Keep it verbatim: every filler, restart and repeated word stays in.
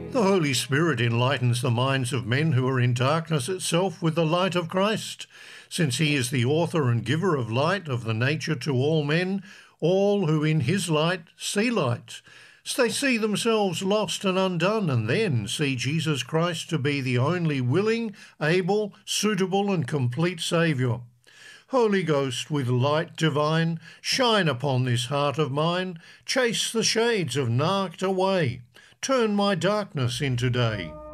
The Holy Spirit enlightens the minds of men who are in darkness itself with the light of Christ. Since he is the author and giver of light of the nature to all men, all who in his light see light. They see themselves lost and undone, and then see Jesus Christ to be the only willing, able, suitable and complete Saviour. Holy Ghost, with light divine, shine upon this heart of mine, chase the shades of night away, turn my darkness into day.